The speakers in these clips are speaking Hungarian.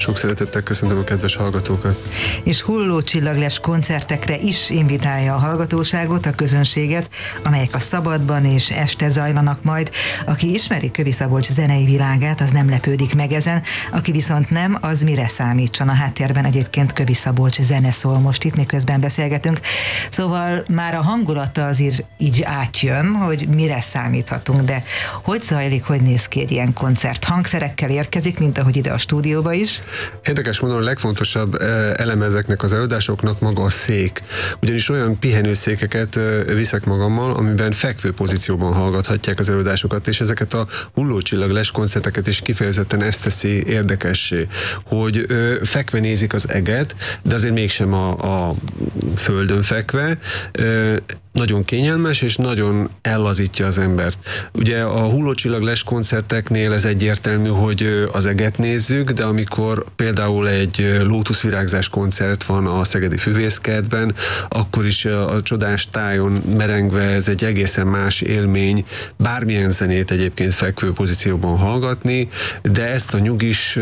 Sok szeretettel köszöntöm a kedves hallgatókat. És hulló csillagles koncertekre is invitálja a hallgatóságot, a közönséget, amelyek a szabadban és este zajlanak majd. Aki ismeri Kövy Szabolcs zenei világát, az nem lepődik meg ezen, aki viszont nem, az mire számítson. A háttérben egyébként Kövy Szabolcs zene szól most itt, miközben beszélgetünk. Szóval már a hangulata azért így átjön, hogy mire számíthatunk, de hogy zajlik, hogy néz ki egy ilyen koncert? Hangszerekkel érkezik, mint ahogy ide a stúdióba is? Érdekes módon a legfontosabb eleme ezeknek az előadásoknak maga a szék. Ugyanis olyan pihenőszékeket viszek magammal, amiben fekvő pozícióban hallgathatják az előadásokat, és ezeket a hullócsillagles koncerteket is kifejezetten ezt teszi érdekessé, hogy fekve nézik az eget, de azért mégsem a földön fekve, nagyon kényelmes, és nagyon ellazítja az embert. Ugye a hullócsillagles koncerteknél ez egyértelmű, hogy az eget nézzük, de amikor például egy lótuszvirágzás koncert van a Szegedi Füvészkertben, akkor is a csodás tájon merengve ez egy egészen más élmény, bármilyen zenét egyébként fekvő pozícióban hallgatni, de ezt a nyugis,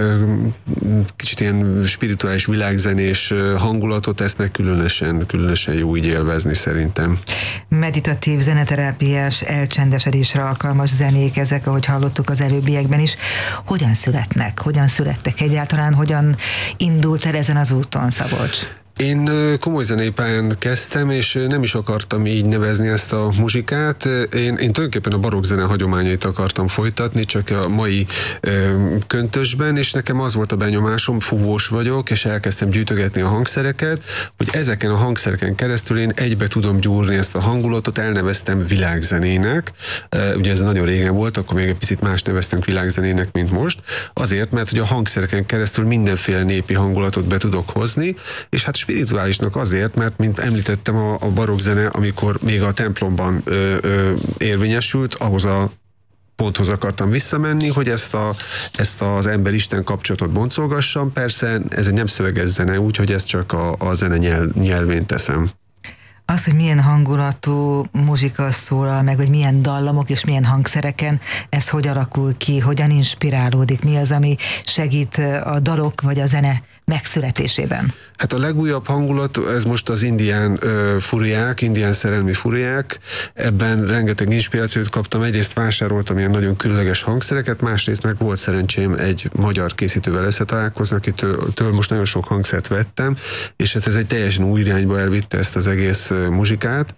kicsit ilyen spirituális világzenés hangulatot, ezt meg különösen jó így élvezni szerintem. Meditatív, zeneterápiás, elcsendesedésre alkalmas zenék ezek, ahogy hallottuk az előbbiekben is. Hogyan születnek? Hogyan születtek egyáltalán? Hogyan indult el ezen az úton, Szabolcs? Én komoly zenei pályán kezdtem, és nem is akartam így nevezni ezt a muzsikát. Én tulajdonképpen a barokk zene hagyományait akartam folytatni, csak a mai köntösben, és nekem az volt a benyomásom, fúvós vagyok, és elkezdtem gyűjtögetni a hangszereket, hogy ezeken a hangszereken keresztül én egybe tudom gyúrni ezt a hangulatot, elneveztem világzenének. Ugye ez nagyon régen volt, akkor még egy picit más neveztünk világzenének, mint most. Azért, mert hogy a hangszereken keresztül mindenféle népi hangulatot be tudok hozni, és hát spirituálisnak azért, mert mint említettem, a barokk zene, amikor még a templomban érvényesült, ahhoz a ponthoz akartam visszamenni, hogy ezt az ember-isten kapcsolatot boncolgassam. Persze ez egy nem szöveges zene, úgyhogy ezt csak a zene nyelvén teszem. Az, hogy milyen hangulatú muzsika szólal meg, hogy milyen dallamok és milyen hangszereken, ez hogy alakul ki, hogyan inspirálódik, mi az, ami segít a dalok vagy a zene megszületésében? Hát a legújabb hangulat, ez most az indián furiák, indián szerelmi furiák, ebben rengeteg inspirációt kaptam, egyrészt vásároltam ilyen nagyon különleges hangszereket, másrészt meg volt szerencsém egy magyar készítővel összetalálkozni, akitől most nagyon sok hangszert vettem, és hát ez egy teljesen új irányba elvitte ezt az egész muzsikát.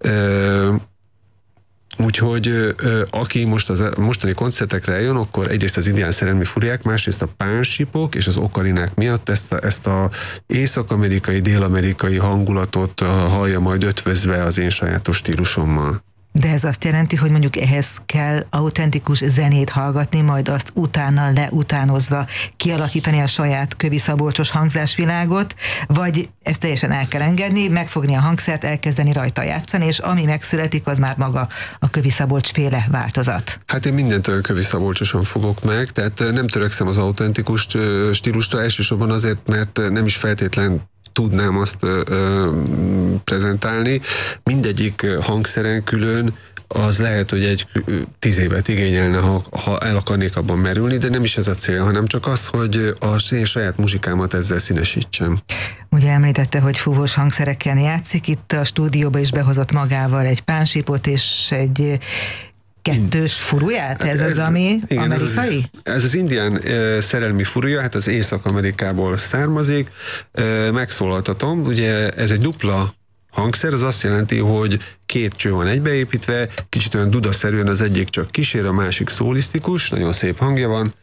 Úgyhogy aki most az mostani koncertekre eljön, akkor egyrészt az indián szerelmi furiák, másrészt a pánsipok és az okarinák miatt ezt a észak-amerikai, dél-amerikai hangulatot hallja majd ötvözve az én sajátos stílusommal. De ez azt jelenti, hogy mondjuk ehhez kell autentikus zenét hallgatni, majd azt utána leutánozva kialakítani a saját Kövy Szabolcsos hangzásvilágot, vagy ezt teljesen el kell engedni, megfogni a hangszert, elkezdeni rajta játszani, és ami megszületik, az már maga a Kövy Szabolcs féle változat. Hát én mindent olyan Kövy Szabolcsosan fogok meg, tehát nem törekszem az autentikus stílusra, elsősorban azért, mert nem is feltétlen tudnám azt prezentálni. Mindegyik hangszeren külön az lehet, hogy egy 10 évet igényelne, ha el akarnék abban merülni, de nem is ez a cél, hanem csak az, hogy én saját muzsikámat ezzel színesítsem. Ugye említette, hogy fúvós hangszereken játszik, itt a stúdióba is behozott magával egy pánsipot és egy kettős furuját? Hát ez az, ami igen, amerikai? Ez az indián szerelmi furuja, hát az Észak-Amerikából származik. Megszólaltatom, ugye ez egy dupla hangszer, az azt jelenti, hogy 2 cső van egybeépítve, kicsit olyan dudaszerűen, az egyik csak kísér, a másik szólisztikus, nagyon szép hangja van.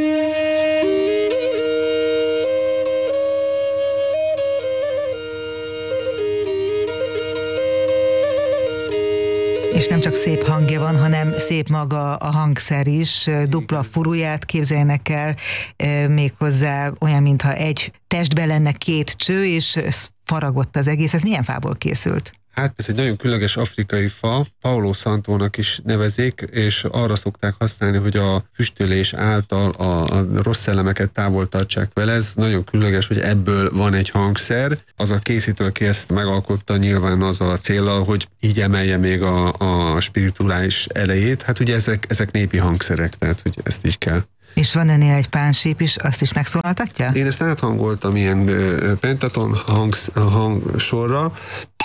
És nem csak szép hangja van, hanem szép maga a hangszer is, dupla furuját képzeljenek el, méghozzá olyan, mintha egy testben lenne 2 cső, és faragott az egész. Ez milyen fából készült? Hát ez egy nagyon különleges afrikai fa, Paulo Santónak is nevezik, és arra szokták használni, hogy a füstölés által a rossz szellemeket távol tartsák vele. Ez nagyon különleges, hogy ebből van egy hangszer. Az a készítő, aki ezt megalkotta, nyilván azzal a céllal, hogy így emelje még a spirituális elejét. Hát ugye ezek népi hangszerek, tehát hogy ezt így kell És van önnél egy pánsép is, azt is megszólaltatja? Én ezt áthangoltam ilyen pentaton hangsorra,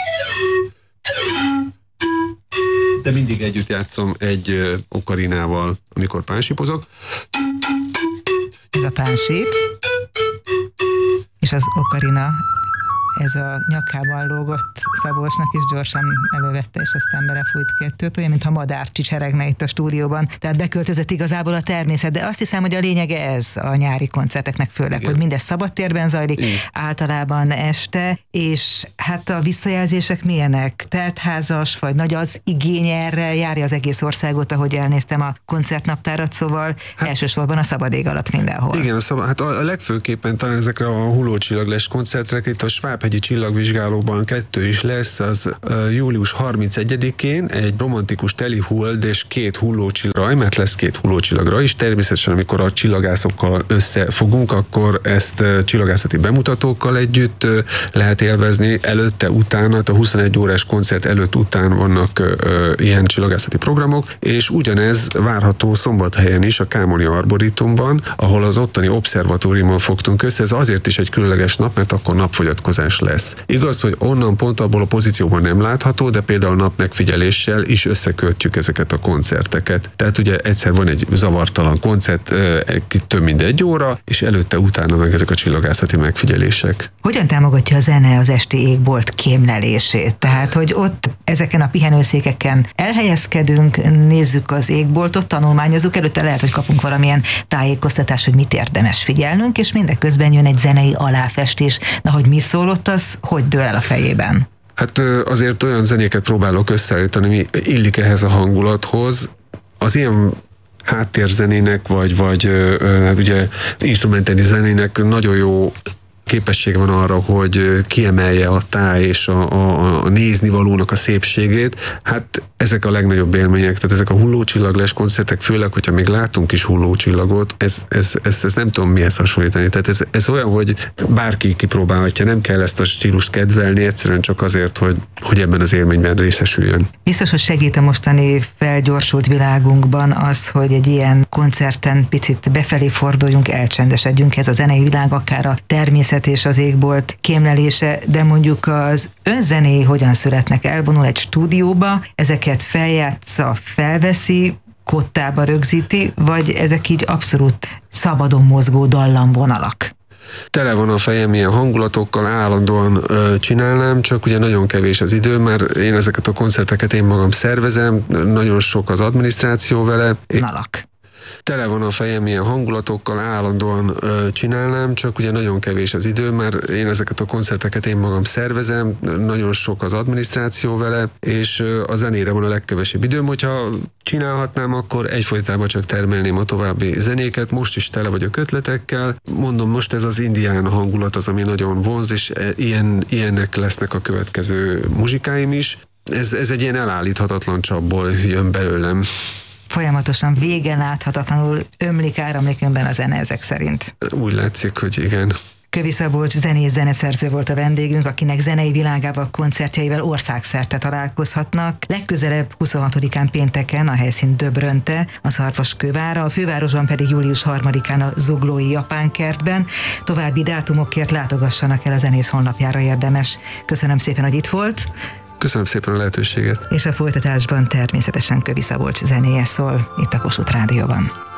de mindig együtt játszom egy okarinával, amikor pánsípozok. Ez a pánsép, és az okarina, ez a nyakában lógott Szabolcsnak is gyorsan elővette, és aztán belefújt kettőt, olyan, mintha madár csicseregne itt a stúdióban. Tehát beköltözött igazából a természet, de azt hiszem, hogy a lényege ez a nyári koncerteknek főleg, igen, hogy mindez szabadtérben zajlik, igen, általában este, és hát a visszajelzések milyenek? Teltházas, vagy nagy az igény erre, járja az egész országot, ahogy elnéztem a koncertnaptárat, szóval hát, elsősorban a szabad ég alatt mindenhol. Igen, hát a legfőképpen talán ezekre a hullócsillaglás koncertre, itt a Svábhegyi csillagvizsgálóban 2 is lesz, az július 31-én egy romantikus teli hold és 2 hullócsillag, mert lesz 2 hullócsillagra is. Természetesen, amikor a csillagászokkal összefogunk, akkor ezt csillagászati bemutatókkal együtt lehet élvezni. Előtte, utána, a 21 órás koncert előtt-után vannak ilyen csillagászati programok, és ugyanez várható Szombathelyen is, a Kámoni Arboretumban, ahol az ottani obszervatóriumon fogtunk össze. Ez azért is egy különleges nap, mert akkor napfogyatkozás lesz. Igaz, hogy onnan pont abból a pozícióban nem látható, de például napmegfigyeléssel is összekötjük ezeket a koncerteket. Tehát ugye egyszer van egy zavartalan koncert, több mint 1 óra, és előtte-utána meg ezek a csillagászati megfigyelések. Hogyan támogatja a zene az esti égbolt kémlelését? Tehát, hogy ott ezeken a pihenőszékeken elhelyezkedünk, nézzük az égboltot, tanulmányozunk, előtte lehet, hogy kapunk valamilyen tájékoztatást, hogy mit érdemes figyelnünk, és mindeközben jön egy zenei aláfestés. Na, hogy mi szólott, az hogy dől el a fejében? Hát azért olyan zenéket próbálok összeállítani, mi illik ehhez a hangulathoz. Az ilyen háttérzenének, vagy ugye instrumentális zenének nagyon jó képessége van arra, hogy kiemelje a táj és a néznivalónak a szépségét. Hát ezek a legnagyobb élmények, tehát ezek a hullócsillaglás koncertek, főleg, hogyha még látunk is hullócsillagot, ez nem tudom mihez hasonlítani. Tehát ez olyan, hogy bárki kipróbálhatja, nem kell ezt a stílust kedvelni, egyszerűen csak azért, hogy ebben az élményben részesüljön. Biztos, hogy segít a mostani felgyorsult világunkban az, hogy egy ilyen koncerten picit befelé forduljunk, elcsendesedjünk, ez a zenei világ, akár a természet és az égbolt kémlelése, de mondjuk az önzenéi hogyan születnek? Elvonul egy stúdióba, ezeket feljátsza, felveszi, kottába rögzíti, vagy ezek így abszolút szabadon mozgó dallamvonalak? Tele van a fejem ilyen hangulatokkal, állandóan csinálnám, csak ugye nagyon kevés az idő, mert én ezeket a koncerteket én magam szervezem, nagyon sok az adminisztráció vele. Nalak. Tele van a fejem ilyen hangulatokkal, állandóan csinálnám, csak ugye nagyon kevés az idő, mert én ezeket a koncerteket én magam szervezem, nagyon sok az adminisztráció vele, és a zenére van a legkevesebb időm. Hogyha csinálhatnám, akkor egyfolytában csak termelném a további zenéket, most is tele vagyok ötletekkel. Mondom, most ez az indián hangulat az, ami nagyon vonz, és ilyenek lesznek a következő muzsikáim is. Ez egy ilyen elállíthatatlan csapból jön belőlem. Folyamatosan végen láthatatlanul ömlik, áramlik önben a zene ezek szerint. Úgy látszik, hogy igen. Kövi Szabolcs zenész zeneszerző volt a vendégünk, akinek zenei világával, koncertjeivel országszerte találkozhatnak. Legközelebb 26-án pénteken a helyszín Döbrönte, a Szarvaskővára, a fővárosban pedig július 3-án a Zuglói Japánkertben. További dátumokért látogassanak el a zenész honlapjára, érdemes. Köszönöm szépen, hogy itt volt. Köszönöm szépen a lehetőséget. És a folytatásban természetesen Kövi Szabolcs zenéje szól itt a Kossuth Rádióban.